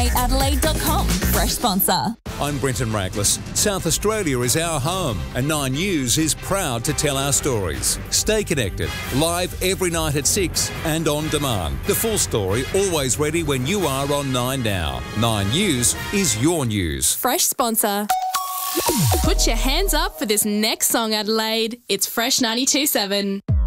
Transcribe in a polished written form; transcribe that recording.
visitadelaide.com. Fresh sponsor. I'm Brenton Raglis. South Australia is our home, and 9 News is proud to tell our stories. Stay connected, live every night at 6 and on demand. The full story always ready when you are on 9 Now. 9 News is your news. Fresh sponsor. Put your hands up for this next song, Adelaide. It's Fresh 92.7.